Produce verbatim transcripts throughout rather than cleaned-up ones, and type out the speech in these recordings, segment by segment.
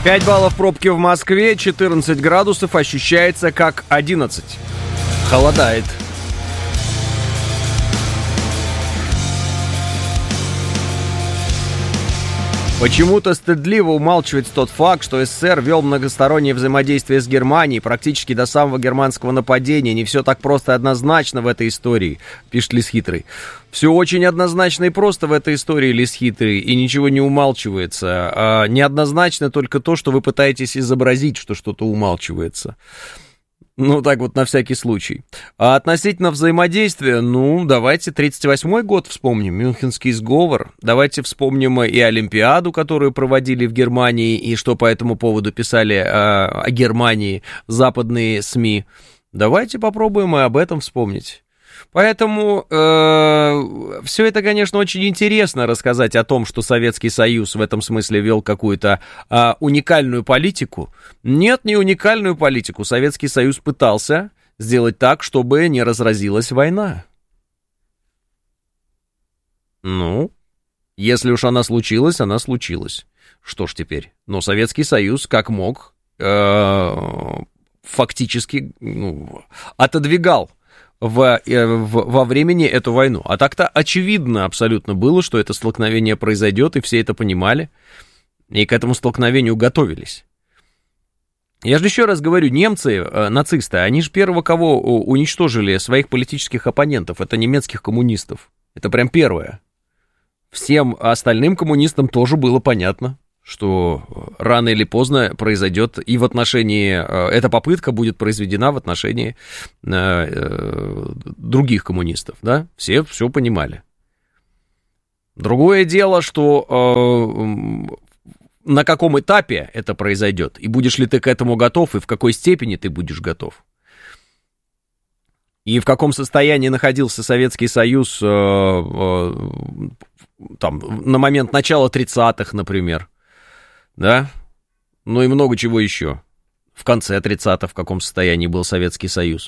пять баллов пробки в Москве, четырнадцать градусов, ощущается как одиннадцать. Холодает. Почему-то стыдливо умалчивается тот факт, что СССР вел многостороннее взаимодействие с Германией практически до самого германского нападения. Не все так просто и однозначно в этой истории, пишет Лис Хитрый. Все очень однозначно и просто в этой истории, Лис Хитрый, и ничего не умалчивается. А неоднозначно только то, что вы пытаетесь изобразить, что что-то умалчивается. Ну, так вот, на всякий случай. А относительно взаимодействия, ну, давайте тридцать восьмой год вспомним, Мюнхенский сговор. Давайте вспомним и Олимпиаду, которую проводили в Германии, и что по этому поводу писали э, о Германии западные СМИ. Давайте попробуем и об этом вспомнить. Поэтому э, все это, конечно, очень интересно рассказать о том, что Советский Союз в этом смысле вел какую-то э, уникальную политику. Нет, не уникальную политику. Советский Союз пытался сделать так, чтобы не разразилась война. Ну, если уж она случилась, она случилась. Что ж теперь? Но Советский Союз, как мог, э, фактически ну, отодвигал В, в, во времени эту войну. А так-то очевидно абсолютно было, что это столкновение произойдет, и все это понимали, и к этому столкновению готовились. Я же еще раз говорю, немцы, э, нацисты, они же первого, кого уничтожили своих политических оппонентов, это немецких коммунистов. Это прям первое. Всем остальным коммунистам тоже было понятно, что рано или поздно произойдет и в отношении, эта попытка будет произведена в отношении э, других коммунистов, да, все все понимали. Другое дело, что э, на каком этапе это произойдет, и будешь ли ты к этому готов, и в какой степени ты будешь готов. И в каком состоянии находился Советский Союз э, э, там, на момент начала тридцатых, например. Да, ну и много чего еще. В конце тридцатых в каком состоянии был Советский Союз.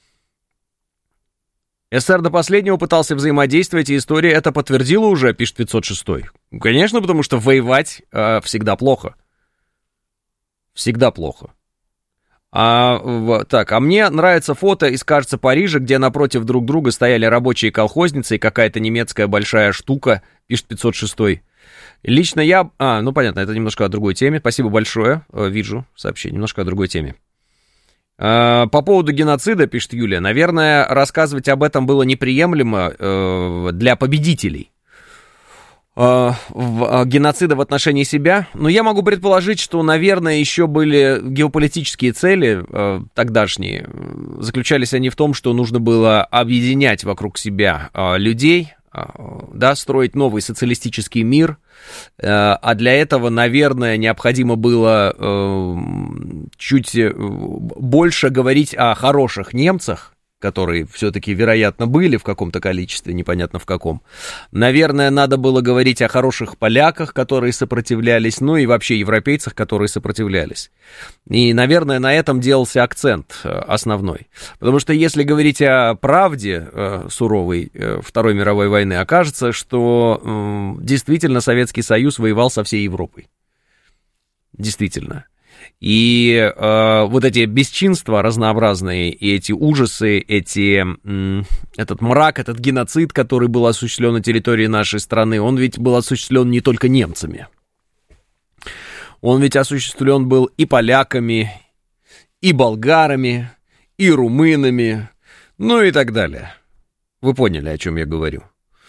СССР до последнего пытался взаимодействовать, и история это подтвердила уже, пишет пятьсот шестой. Конечно, потому что воевать э, всегда плохо. Всегда плохо. А, в, так, а мне нравится фото из, кажется, Парижа, где напротив друг друга стояли рабочие колхозницы и какая-то немецкая большая штука, пишет пятьсот шестой. Лично я... А, ну понятно, это немножко о другой теме. Спасибо большое. Вижу сообщение. Немножко о другой теме. По поводу геноцида, пишет Юлия, наверное, рассказывать об этом было неприемлемо для победителей. Геноцида в отношении себя. Но я могу предположить, что, наверное, еще были геополитические цели тогдашние. Заключались они в том, что нужно было объединять вокруг себя людей, да, строить новый социалистический мир, а для этого, наверное, необходимо было чуть больше говорить о хороших немцах, которые все-таки, вероятно, были в каком-то количестве, непонятно в каком. Наверное, надо было говорить о хороших поляках, которые сопротивлялись, ну и вообще европейцах, которые сопротивлялись. И, наверное, на этом делался акцент основной. Потому что если говорить о правде э, суровой э, Второй мировой войны, окажется, что э, действительно Советский Союз воевал со всей Европой. Действительно. И э, вот эти бесчинства разнообразные, и эти ужасы, эти, э, этот мрак, этот геноцид, который был осуществлен на территории нашей страны, он ведь был осуществлен не только немцами. Он ведь осуществлен был и поляками, и болгарами, и румынами, ну и так далее. Вы поняли, о чем я говорю.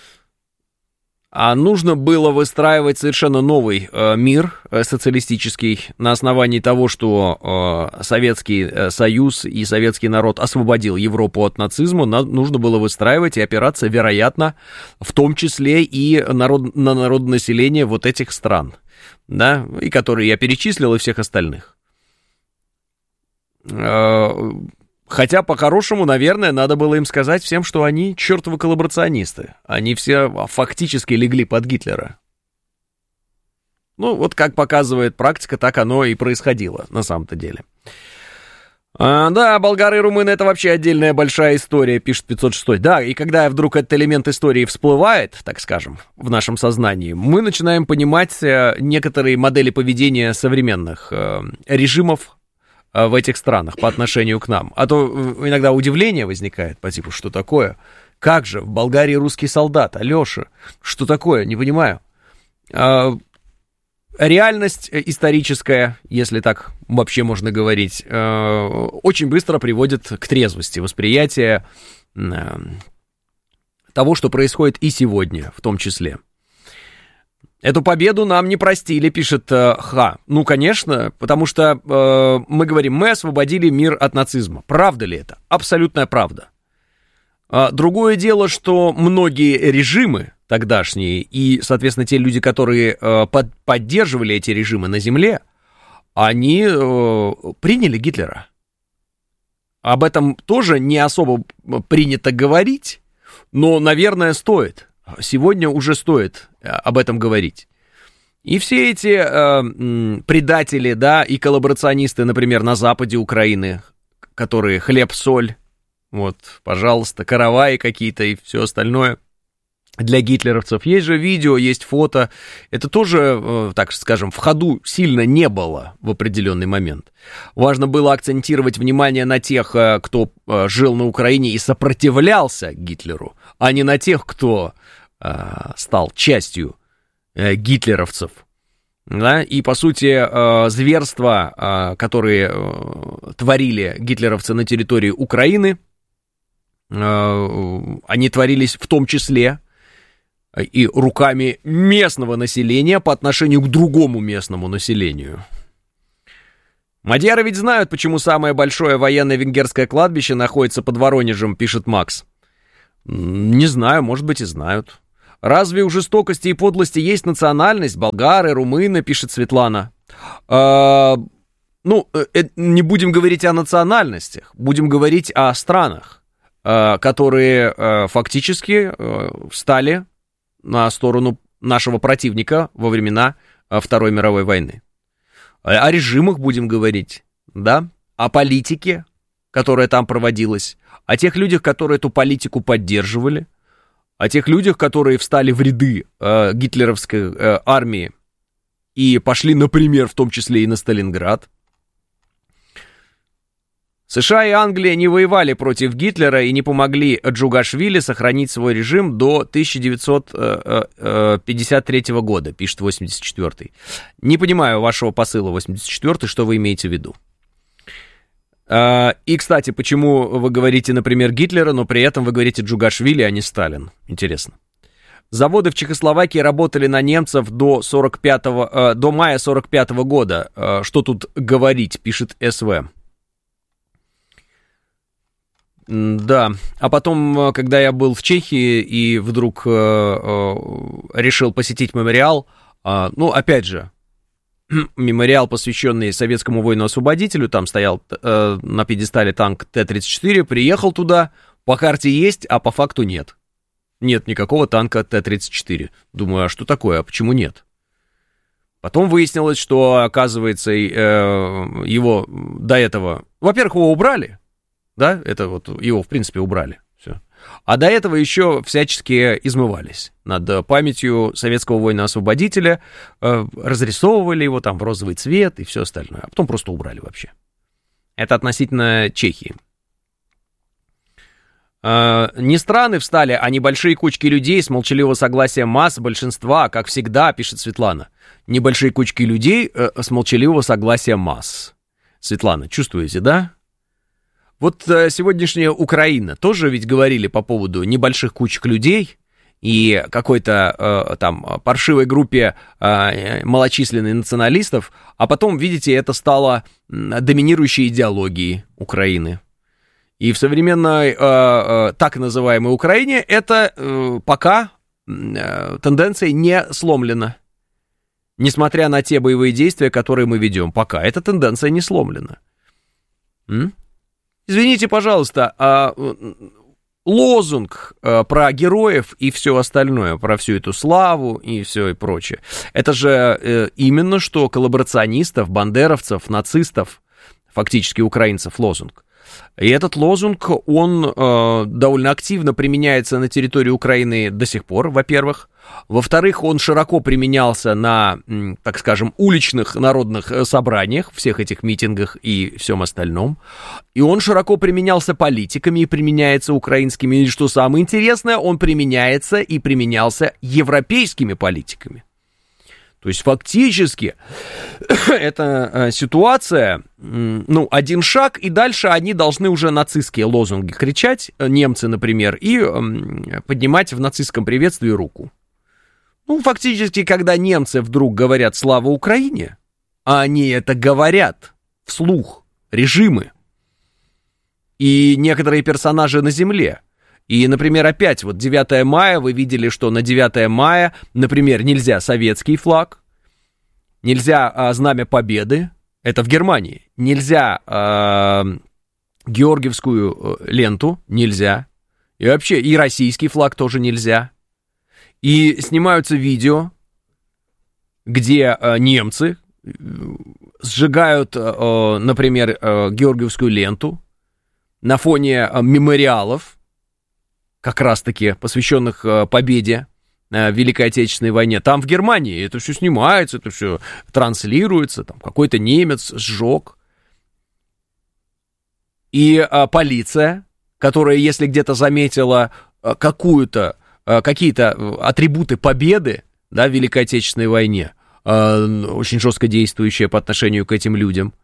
А нужно было выстраивать совершенно новый э, мир э, социалистический на основании того, что э, Советский э, Союз и советский народ освободил Европу от нацизма. На, нужно было выстраивать и опираться, вероятно, в том числе и народ, на народонаселение вот этих стран, да, и которые я перечислил, и всех остальных. Э, Хотя, по-хорошему, наверное, надо было им сказать всем, что они чертовы коллаборационисты. Они все фактически легли под Гитлера. Ну, вот как показывает практика, так оно и происходило на самом-то деле. А, да, болгары и румыны — это вообще отдельная большая история, пишет пятьсот шесть. Да, и когда вдруг этот элемент истории всплывает, так скажем, в нашем сознании, мы начинаем понимать некоторые модели поведения современных э, режимов э, в этих странах по отношению к нам. А то иногда удивление возникает по типу, что такое? Как же, в Болгарии русский солдат, Алеша, что такое, не понимаю. А, реальность историческая, если так вообще можно говорить, очень быстро приводит к трезвости восприятия того, что происходит и сегодня, в том числе. Эту победу нам не простили, пишет Ха. Ну, конечно, потому что мы говорим, мы освободили мир от нацизма. Правда ли это? Абсолютная правда. Другое дело, что многие режимы тогдашние и, соответственно, те люди, которые э, под, поддерживали эти режимы на земле, они э, приняли Гитлера. Об этом тоже не особо принято говорить, но, наверное, стоит. Сегодня уже стоит об этом говорить. И все эти э, предатели, да, и коллаборационисты, например, на западе Украины, которые хлеб-соль, вот, пожалуйста, караваи какие-то и все остальное для гитлеровцев. Есть же видео, есть фото. Это тоже, так скажем, в ходу сильно не было в определенный момент. Важно было акцентировать внимание на тех, кто жил на Украине и сопротивлялся Гитлеру, а не на тех, кто стал частью гитлеровцев. Да? И, по сути, зверства, которые творили гитлеровцы на территории Украины, они творились в том числе и руками местного населения по отношению к другому местному населению. Мадьяры ведь знают, почему самое большое военное венгерское кладбище находится под Воронежем, пишет Макс. Не знаю, может быть и знают. Разве у жестокости и подлости есть национальность? Болгары, румыны, пишет Светлана. А, ну, не будем говорить о национальностях, будем говорить о странах, которые фактически встали на сторону нашего противника во времена Второй мировой войны. О режимах будем говорить, да, о политике, которая там проводилась, о тех людях, которые эту политику поддерживали, о тех людях, которые встали в ряды э, гитлеровской э, армии и пошли, например, в том числе и на Сталинград. США и Англия не воевали против Гитлера и не помогли Джугашвили сохранить свой режим до тысяча девятьсот пятьдесят третьего года, пишет восемьдесят четвёртый. Не понимаю вашего посыла, восемьдесят четвёртый, что вы имеете в виду. И, кстати, почему вы говорите, например, Гитлера, но при этом вы говорите Джугашвили, а не Сталин? Интересно. Заводы в Чехословакии работали на немцев до, сорок пятого, до мая сорок пятого года. Что тут говорить, пишет СВ. Да, а потом, когда я был в Чехии и вдруг э, э, решил посетить мемориал, э, ну, опять же, мемориал, посвященный советскому воину-освободителю, там стоял э, на пьедестале танк Т тридцать четыре, приехал туда, по карте есть, а по факту нет. Нет никакого танка Т тридцать четыре. Думаю, а что такое, а почему нет? Потом выяснилось, что, оказывается, э, его до этого... Во-первых, его убрали. Да, это вот его, в принципе, убрали. Все. А до этого еще всячески измывались над памятью советского воина-освободителя, э, разрисовывали его там в розовый цвет и все остальное. А потом просто убрали вообще. Это относительно Чехии. Э, не страны встали, а небольшие кучки людей с молчаливого согласия масс большинства, как всегда, пишет Светлана. Небольшие кучки людей э, с молчаливого согласия масс. Светлана, чувствуете, да? Вот э, сегодняшняя Украина, тоже ведь говорили по поводу небольших кучек людей и какой-то э, там паршивой группе э, малочисленных националистов, а потом, видите, это стало доминирующей идеологией Украины. И в современной э, э, так называемой Украине это э, пока э, тенденция не сломлена. Несмотря на те боевые действия, которые мы ведем, пока эта тенденция не сломлена. М? Извините, пожалуйста, а лозунг а, про героев и все остальное, про всю эту славу и все и прочее, это же э, именно что коллаборационистов, бандеровцев, нацистов фактически украинцев лозунг. И этот лозунг, он э, довольно активно применяется на территории Украины до сих пор, во-первых. Во-вторых, он широко применялся на, так скажем, уличных народных собраниях, всех этих митингах и всем остальном. И он широко применялся политиками и применяется украинскими. И что самое интересное, он применяется и применялся европейскими политиками. То есть фактически эта ситуация, ну, один шаг, и дальше они должны уже нацистские лозунги кричать, немцы, например, и поднимать в нацистском приветствии руку. Ну, фактически, когда немцы вдруг говорят «Слава Украине», а они это говорят вслух, режимы и некоторые персонажи на земле. И, например, опять вот девятое мая, вы видели, что на девятое мая, например, нельзя советский флаг, нельзя а, Знамя Победы, это в Германии, нельзя а, Георгиевскую ленту, нельзя, и вообще и российский флаг тоже нельзя. И снимаются видео, где а, немцы сжигают, а, например, а, Георгиевскую ленту на фоне а, мемориалов, как раз-таки посвященных а, победе а, в Великой Отечественной войне. Там в Германии это все снимается, это все транслируется, там какой-то немец сжег. И а, полиция, которая, если где-то заметила а, какую-то какие-то атрибуты победы, да, в Великой Отечественной войне, э, очень жестко действующие по отношению к этим людям,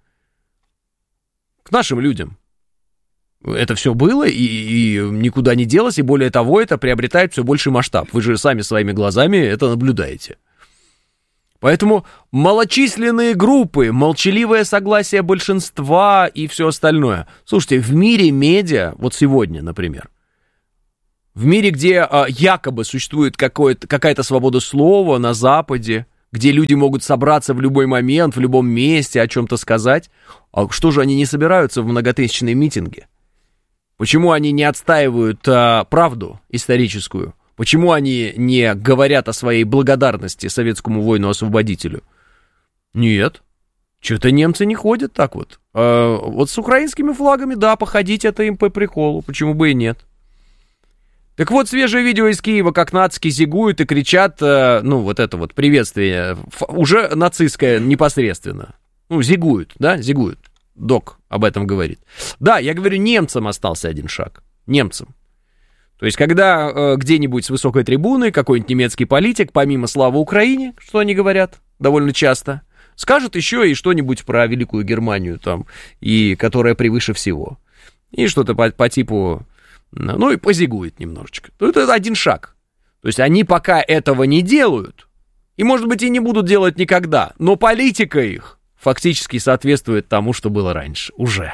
к нашим людям. Это все было и, и никуда не делось, и более того, это приобретает все больший масштаб. Вы же сами своими глазами это наблюдаете. Поэтому малочисленные группы, молчаливое согласие большинства и все остальное. Слушайте, в мире медиа, вот сегодня, например, в мире, где а, якобы существует какая-то свобода слова на Западе, где люди могут собраться в любой момент, в любом месте, о чем-то сказать, а что же они не собираются в многотысячные митинги? Почему они не отстаивают а, правду историческую? Почему они не говорят о своей благодарности советскому воину-освободителю? Нет, что-то немцы не ходят так вот. А, вот с украинскими флагами, да, походить это им по приколу, почему бы и нет. Так вот, свежее видео из Киева, как нацики зигуют и кричат, э, ну, вот это вот приветствие, ф- уже нацистское непосредственно. Ну, зигуют, да, зигуют. Док об этом говорит. Да, я говорю, немцам остался один шаг. Немцам. То есть, когда э, где-нибудь с высокой трибуны какой-нибудь немецкий политик, помимо «Слава Украине», что они говорят довольно часто, скажет еще и что-нибудь про Великую Германию там, и которая превыше всего. И что-то по, по типу... Ну и позигует немножечко. Это один шаг. То есть они пока этого не делают, и, может быть, и не будут делать никогда, но политика их фактически соответствует тому, что было раньше уже.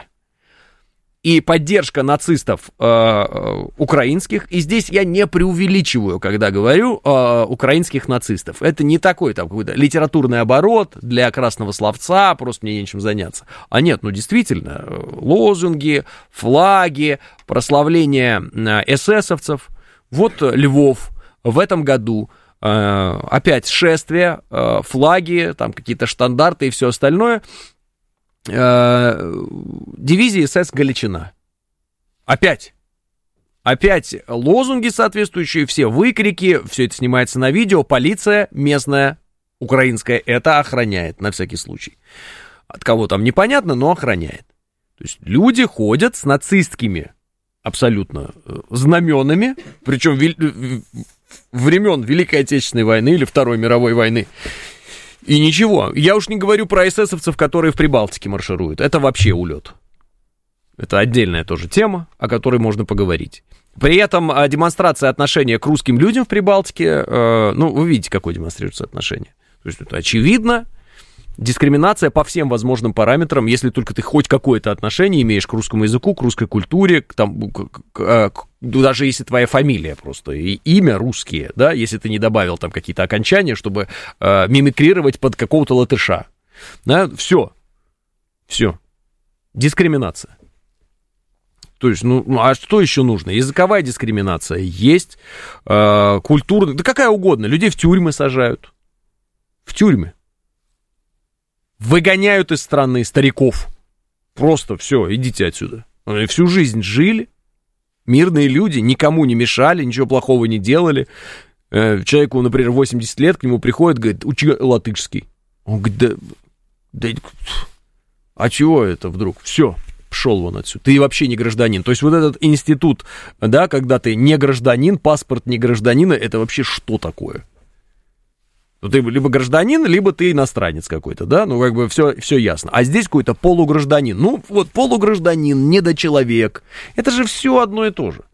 И поддержка нацистов э, украинских, и здесь я не преувеличиваю, когда говорю э, украинских нацистов. Это не такой там какой-то литературный оборот для красного словца, просто мне нечем заняться. А нет, ну действительно, лозунги, флаги, прославление эсэсовцев. Вот Львов в этом году э, опять шествие, э, флаги, там какие-то штандарты и все остальное. Дивизии СС Галичина. Опять. Опять лозунги соответствующие, все выкрики, все это снимается на видео, полиция местная, украинская, это охраняет на всякий случай. От кого там непонятно, но охраняет. То есть люди ходят с нацистскими абсолютно знаменами, причем времен Великой Отечественной войны или Второй мировой войны. И ничего. Я уж не говорю про эсэсовцев, которые в Прибалтике маршируют. Это вообще улет. Это отдельная тоже тема, о которой можно поговорить. При этом демонстрация отношения к русским людям в Прибалтике, э, ну, вы видите, какое демонстрируется отношение. То есть это очевидно. Дискриминация по всем возможным параметрам, если только ты хоть какое-то отношение имеешь к русскому языку, к русской культуре, к, там, к, к, к, даже если твоя фамилия просто, и имя русские, да, если ты не добавил там какие-то окончания, чтобы э, мимикрировать под какого-то латыша. Да, все. Все. Дискриминация. То есть, ну, а что еще нужно? Языковая дискриминация есть, э, культурная, да какая угодно. Людей в тюрьмы сажают. В тюрьмы. Выгоняют из страны стариков. Просто все, идите отсюда. Они всю жизнь жили, мирные люди, никому не мешали, ничего плохого не делали. Человеку, например, восемьдесят лет, к нему приходит, говорит, учи латышский. Он говорит, да, да, а чего это вдруг? Все, пошел вон отсюда. Ты вообще не гражданин. То есть вот этот институт, да, когда ты не гражданин, паспорт не гражданина, это вообще что такое? Ну, ты либо гражданин, либо ты иностранец какой-то, да? Ну, как бы все, все ясно. А здесь какой-то полугражданин. Ну, вот полугражданин, недочеловек. Это же все одно и то же.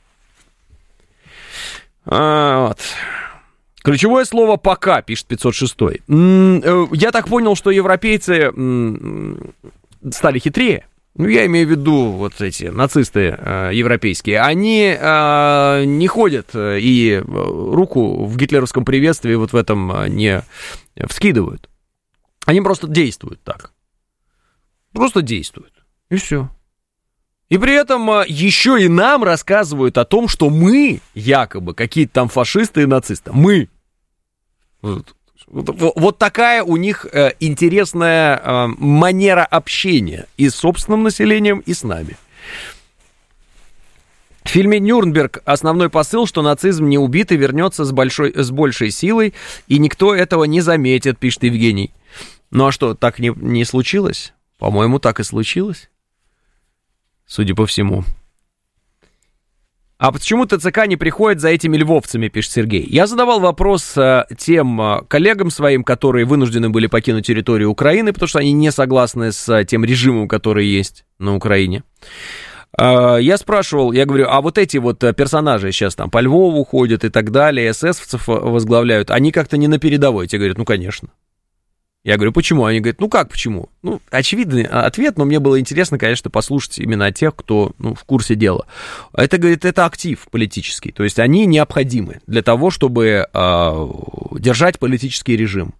А, вот. Ключевое слово «пока», пишет пятьсот шестой. Я так понял, что европейцы стали хитрее. Ну, я имею в виду вот эти нацисты э, европейские. Они э, не ходят и руку в гитлеровском приветствии вот в этом э, не вскидывают. Они просто действуют так. Просто действуют. И все. И при этом э, еще и нам рассказывают о том, что мы якобы какие-то там фашисты и нацисты. Мы. Вот. Вот, вот такая у них э, интересная э, манера общения и с собственным населением, и с нами. В фильме «Нюрнберг» основной посыл, что нацизм не убит и вернется с, большой, с большей силой, и никто этого не заметит, пишет Евгений. Ну а что, так не, не случилось? По-моему, так и случилось. Судя по всему. А почему ТЦК не приходит за этими львовцами, пишет Сергей. Я задавал вопрос а, тем а, коллегам своим, которые вынуждены были покинуть территорию Украины, потому что они не согласны с а, тем режимом, который есть на Украине. А, я спрашивал, я говорю, а вот эти вот персонажи сейчас там по Львову ходят и так далее, эсэсовцев возглавляют, они как-то не на передовой? Те говорят, ну, конечно. Я говорю, почему? Они говорят, ну как почему? Ну, очевидный ответ, но мне было интересно, конечно, послушать именно от тех, кто, ну, в курсе дела. Это, говорит, это актив политический, то есть они необходимы для того, чтобы э, держать политический режим.